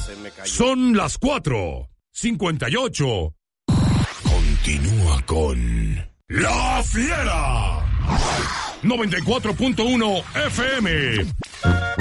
Son las 4:58. Continúa con La Fiera. 94.1 FM.